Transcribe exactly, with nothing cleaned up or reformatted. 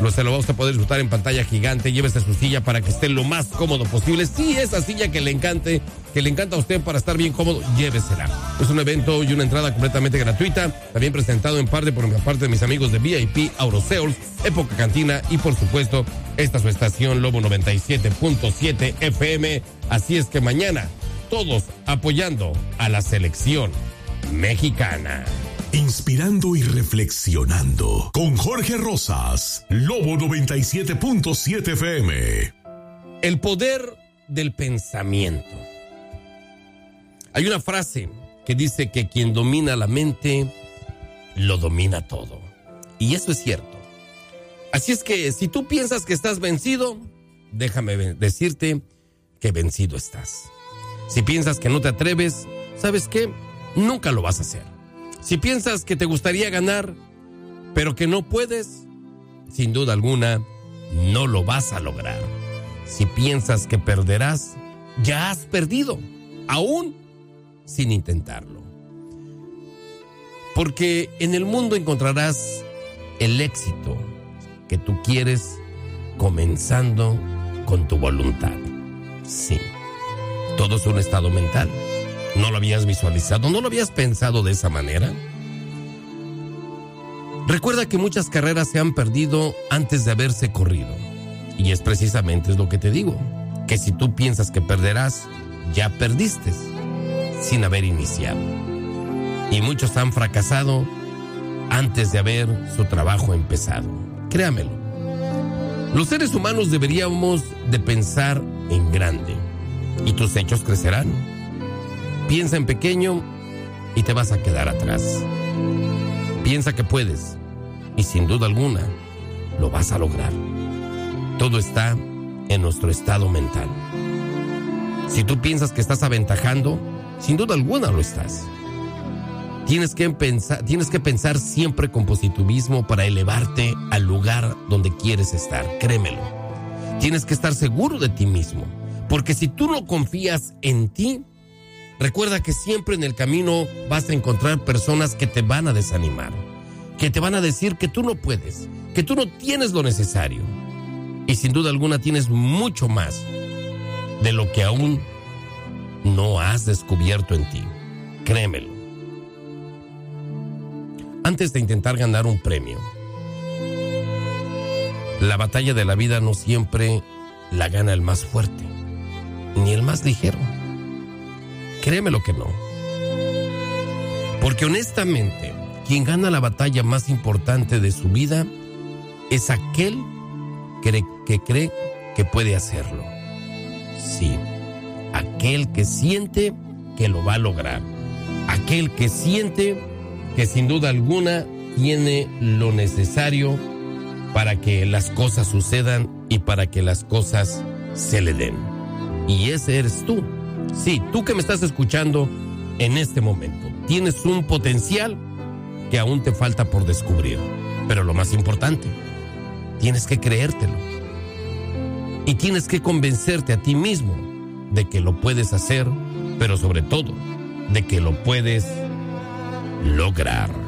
lo, se lo va a usted poder disfrutar en pantalla gigante. Llévese su silla para que esté lo más cómodo posible. Sí, esa silla que le encante, que le encanta a usted para estar bien cómodo, llévesela. Es un evento y una entrada completamente gratuita, también presentado en parte por parte de mis amigos de V I P, Auroseols, Época Cantina y por supuesto esta es su estación Lobo noventa y siete punto siete F M. Así es que mañana todos apoyando a la selección mexicana. Inspirando y reflexionando con Jorge Rosas, Lobo noventa y siete punto siete F M. El poder del pensamiento. Hay una frase que dice que quien domina la mente lo domina todo. Y eso es cierto. Así es que si tú piensas que estás vencido, déjame decirte que vencido estás. Si piensas que no te atreves, ¿sabes qué? Nunca lo vas a hacer. Si piensas que te gustaría ganar, pero que no puedes, sin duda alguna, no lo vas a lograr. Si piensas que perderás, ya has perdido, aún sin intentarlo. Porque en el mundo encontrarás el éxito que tú quieres comenzando con tu voluntad. Sí, todo es un estado mental. ¿No lo habías visualizado? ¿No lo habías pensado de esa manera? Recuerda que muchas carreras se han perdido antes de haberse corrido. Y es precisamente lo que te digo, que si tú piensas que perderás, ya perdiste sin haber iniciado. Y muchos han fracasado antes de haber su trabajo empezado. Créamelo. Los seres humanos deberíamos de pensar en grande y tus hechos crecerán. Piensa en pequeño y te vas a quedar atrás. Piensa que puedes y sin duda alguna lo vas a lograr. Todo está en nuestro estado mental. Si tú piensas que estás aventajando, sin duda alguna lo estás. Tienes que pensar, tienes que pensar siempre con positivismo para elevarte al lugar donde quieres estar. Créemelo. Tienes que estar seguro de ti mismo, porque si tú no confías en ti, recuerda que siempre en el camino vas a encontrar personas que te van a desanimar, que te van a decir que tú no puedes, que tú no tienes lo necesario. Y sin duda alguna tienes mucho más de lo que aún no has descubierto en ti. Créemelo. Antes de intentar ganar un premio, la batalla de la vida no siempre la gana el más fuerte, ni el más ligero. Créemelo que no. Porque honestamente, quien gana la batalla más importante de su vida es aquel que, que cree que puede hacerlo. Sí, aquel que siente que lo va a lograr. Aquel que siente que sin duda alguna tiene lo necesario para que las cosas sucedan y para que las cosas se le den. Y ese eres tú. Sí, tú que me estás escuchando en este momento. Tienes un potencial que aún te falta por descubrir. Pero lo más importante, tienes que creértelo. Y tienes que convencerte a ti mismo de que lo puedes hacer, pero sobre todo, de que lo puedes lograr.